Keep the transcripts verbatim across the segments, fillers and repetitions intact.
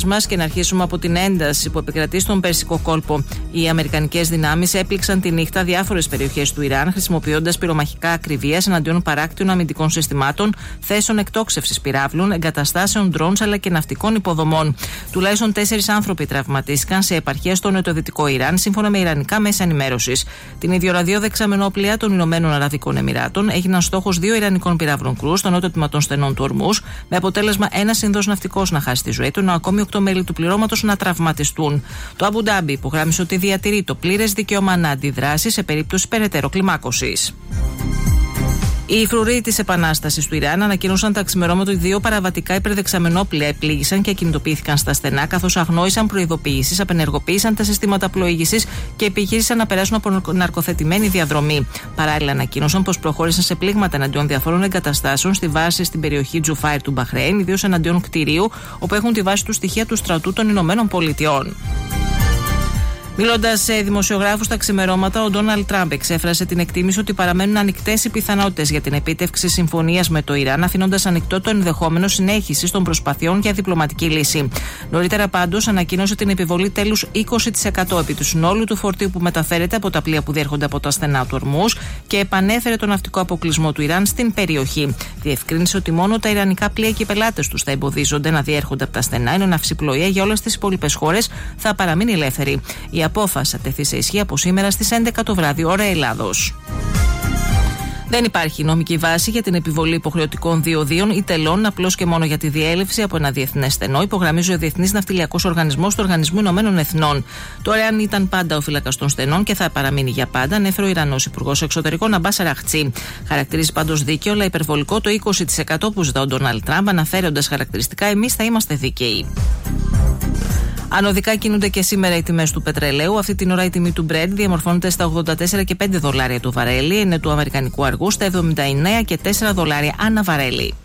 σκέψεις μας και να αρχίσουμε από την ένταση που επικρατεί στον Περσικό κόλπο. Οι αμερικανικές δυνάμεις έπληξαν τη νύχτα διάφορες περιοχές του Ιράν, χρησιμοποιώντας πυρομαχικά ακριβίας εναντίον παράκτιων αμυντικών συστημάτων, θέσεων εκτόξευσης πυράβλων, εγκαταστάσεων ντρόντς αλλά και ναυτικών υποδομών. Τουλάχιστον τέσσερις άνθρωποι τραυματίστηκαν σε επαρχίες στο νοτιοδυτικό Ιράν, σύμφωνα με ιρανικά μέσα ενημέρωσης. Την ίδιο ώρα, δύο δεξαμενόπλια των Ηνωμένων Αραβικών Εμιράτων έγιναν στόχος δύο ιρανικών πυράβλων κρούς στο νότιο τμήμα των στενών του Ορμούζ, με αποτέλεσμα ένας Ινδός ναυτικός να χάσει τη ζωή του, ενώ ακόμη οκτώ μέλη του πληρώματος να τραυματιστούν. Το Αμπου Ντάμπι υπογράμμισε ότι διατηρεί το πλήρες δικαίωμα να αντιδράσει σε περίπτωση περαιτέρω κλιμάκωσης. Οι φρουροί της Επανάστασης του Ιράν ανακοίνωσαν τα ξημερώματα ότι δύο παραβατικά υπερδεξαμενόπλια επλήγησαν και ακινητοποιήθηκαν στα στενά, καθώς αγνόησαν προειδοποιήσεις, απενεργοποίησαν τα συστήματα πλοήγησης και επιχείρησαν να περάσουν από ναρκοθετημένη διαδρομή. Παράλληλα, ανακοίνωσαν πως προχώρησαν σε πλήγματα εναντίον διαφόρων εγκαταστάσεων στη βάση στην περιοχή Τζουφάιρ του Μπαχρέιν, ιδίως εναντίον κτηρίου, όπου έχουν τη βάση του στοιχεία του στρατού των Ηνωμένων Πολιτειών. Μιλώντας σε δημοσιογράφους τα ξημερώματα, ο Ντόναλντ Τραμπ εξέφρασε την εκτίμηση ότι παραμένουν ανοιχτές οι πιθανότητες για την επίτευξη συμφωνίας με το Ιράν, αφήνοντας ανοιχτό το ενδεχόμενο συνέχισης των προσπαθειών για διπλωματική λύση. Νωρίτερα, πάντως, ανακοίνωσε την επιβολή τέλους είκοσι τοις εκατό επί του συνόλου του φορτίου που μεταφέρεται από τα πλοία που διέρχονται από τα στενά του Ορμούζ και επανέφερε τον ναυτικό αποκλεισμό του Ιράν στην περιοχή. Διευκρίνησε ότι μόνο τα ιρανικά πλοία και οι πελάτες τους θα εμποδίζονται να διέρχονται από τα στενά, ενώ ναυσιπλοεία για όλες τις υπόλοιπες χώρες θα παραμείνει ελεύθερη. Η απόφαση θα τεθεί σε ισχύ από σήμερα στις έντεκα το βράδυ, ώρα Ελλάδος. Δεν υπάρχει νομική βάση για την επιβολή υποχρεωτικών διοδίων ή τελών, απλώς και μόνο για τη διέλευση από ένα διεθνές στενό, υπογραμμίζει ο Διεθνής Ναυτιλιακός Οργανισμός του Οργανισμού Ηνωμένων Εθνών. Το ΕΑΝ ήταν πάντα ο φύλακας των στενών και θα παραμείνει για πάντα, ανέφερε ο Ιρανός Υπουργός Εξωτερικών Αμπάς Αραχτσί. Χαρακτηρίζει πάντως δίκαιο, αλλά υπερβολικό το είκοσι τοις εκατό που ζητά ο Ντόναλντ Τραμπ, αναφέροντας χαρακτηριστικά: εμείς θα είμαστε δίκαιοι. Ανωδικά κινούνται και σήμερα οι τιμές του πετρελαίου. Αυτή την ώρα η τιμή του Brent διαμορφώνεται στα ογδόντα τέσσερα και πέντε δολάρια το βαρέλι, είναι του αμερικανικού αργού στα εβδομήντα εννέα και τέσσερα δολάρια ανά βαρέλι.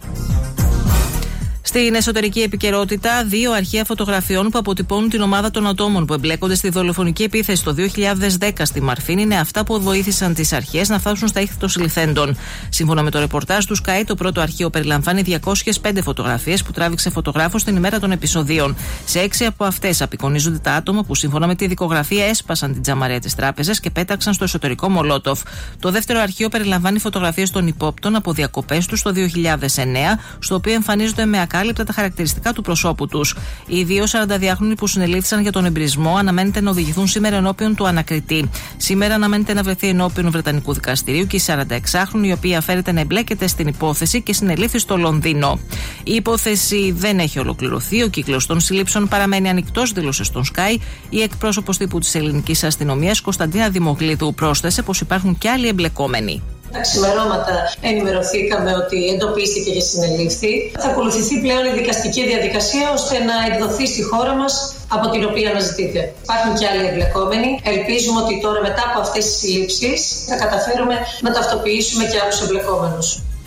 Στην εσωτερική επικαιρότητα, δύο αρχεία φωτογραφιών που αποτυπώνουν την ομάδα των ατόμων που εμπλέκονται στη δολοφονική επίθεση το δύο χιλιάδες δέκα στη Μαρφίν είναι αυτά που βοήθησαν τις αρχές να φτάσουν στα ίχνη των συλληφθέντων. Σύμφωνα με το ρεπορτάζ του Sky, το πρώτο αρχείο περιλαμβάνει διακόσιες πέντε φωτογραφίες που τράβηξε φωτογράφος την ημέρα των επεισοδίων. Σε έξι από αυτές απεικονίζονται τα άτομα που, σύμφωνα με τη δικογραφία, έσπασαν την τζαμαρία της τράπεζας και πέταξαν στο εσωτερικό μολότοφ. Το δεύτερο αρχείο περιλαμβάνει φωτογραφίες των υπόπτων από διακοπές τους το δύο χιλιάδες εννέα, στο οποίο εμφανίζονται με ακάλυπτα τα χαρακτηριστικά του προσώπου τους. Οι δύο σαρανταδυάχρονοι που συνελήφθησαν για τον εμπρισμό αναμένεται να οδηγηθούν σήμερα ενώπιον του ανακριτή. Σήμερα αναμένεται να βρεθεί ενώπιον Βρετανικού Δικαστηρίου και η σαρανταεξάχρονη, η οποία φέρεται να εμπλέκεται στην υπόθεση και συνελήφθη στο Λονδίνο. Η υπόθεση δεν έχει ολοκληρωθεί. Ο κύκλος των συλλήψεων παραμένει ανοιχτός, δήλωσε στον Sky η εκπρόσωπος τύπου της ελληνικής αστυνομίας Κωνσταντίνα Δημογλίδου. Πρόσθεσε πως υπάρχουν και άλλοι εμπλεκόμενοι. Τα ξημερώματα ενημερωθήκαμε ότι εντοπίστηκε και συνελήφθη. Θα ακολουθηθεί πλέον η δικαστική διαδικασία ώστε να εκδοθεί στη χώρα μας από την οποία αναζητείται. Υπάρχουν και άλλοι εμπλεκόμενοι. Ελπίζουμε ότι τώρα μετά από αυτές τις συλλήψεις θα καταφέρουμε να ταυτοποιήσουμε και άλλους εμπλεκόμενους.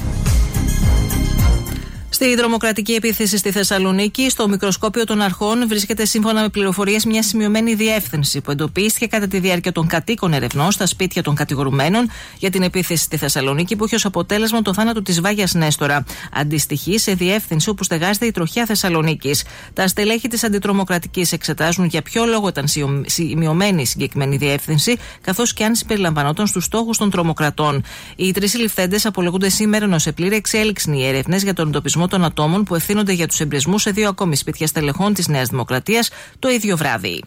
Στη τρομοκρατική επίθεση στη Θεσσαλονίκη, στο μικροσκόπιο των αρχών βρίσκεται, σύμφωνα με πληροφορίες, μια σημειωμένη διεύθυνση που εντοπίστηκε κατά τη διάρκεια των κατοίκων ερευνών στα σπίτια των κατηγορουμένων για την επίθεση στη Θεσσαλονίκη, που είχε ως αποτέλεσμα το θάνατο της Βάγιας Νέστορα. Αντιστοιχεί σε διεύθυνση όπου στεγάζεται η τροχιά Θεσσαλονίκης. Τα στελέχη της αντιτρομοκρατικής εξετάζουν για ποιο λόγο ήταν σημειωμένη η συγκεκριμένη διεύθυνση, καθώς και αν συμπεριλαμβανόταν στους στόχους των τρομοκρατών. Οι τρεις συλληφθέντες απολογούνται σήμερα, ενώ σε πλήρη εξέλιξη οι έρευνες για τον εντοπισμό των ατόμων που ευθύνονται για τους εμπρισμούς σε δύο ακόμη σπίτια στελεχών της Νέας Δημοκρατίας το ίδιο βράδυ.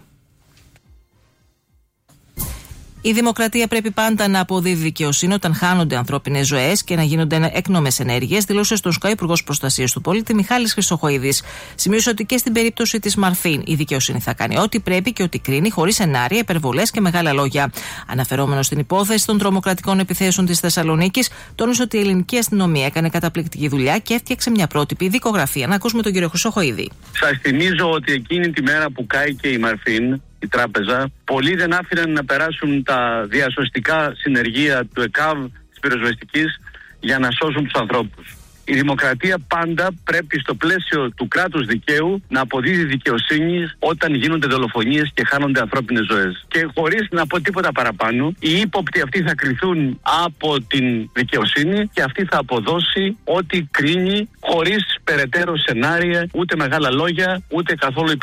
Η δημοκρατία πρέπει πάντα να αποδίδει δικαιοσύνη όταν χάνονται ανθρώπινες ζωές και να γίνονται έκνομες ενέργειες, δήλωσε στον Sky Υπουργός Προστασίας του Πολίτη Μιχάλης Χρυσοχοΐδης. Σημείωσε ότι και στην περίπτωση της Μαρφίν η δικαιοσύνη θα κάνει ό,τι πρέπει και ό,τι κρίνει, χωρίς ενάρια, υπερβολές και μεγάλα λόγια. Αναφερόμενος στην υπόθεση των τρομοκρατικών επιθέσεων της Θεσσαλονίκης, τόνισε ότι η ελληνική αστυνομία έκανε καταπληκτική δουλειά και έφτιαξε μια πρότυπη δικογραφία. Να ακούσουμε τον κύριο Χρυσοχοΐδη. Σας θυμίζω ότι εκείνη τη μέρα που κάηκε η Μαρφίν, η τράπεζα, πολλοί δεν άφηναν να περάσουν τα διασωστικά συνεργεία του ΕΚΑΒ της πυροσβεστικής για να σώσουν τους ανθρώπους. Η δημοκρατία πάντα πρέπει στο πλαίσιο του κράτους δικαίου να αποδίδει δικαιοσύνη όταν γίνονται δολοφονίες και χάνονται ανθρώπινες ζωές. Και χωρίς να πω τίποτα παραπάνω, οι ύποπτοι αυτοί θα κριθούν από την δικαιοσύνη και αυτή θα αποδώσει ό,τι κρίνει, χωρίς περαιτέρω σενάρια, ούτε μεγάλα λόγια, ούτε καθόλου